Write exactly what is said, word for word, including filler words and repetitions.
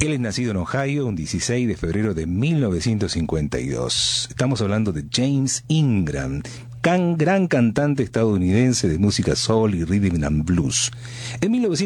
Él es nacido en Ohio un dieciséis de febrero de mil novecientos cincuenta y dos. Estamos hablando de James Ingram, can, gran cantante estadounidense de música soul y rhythm and blues. En mil novecientos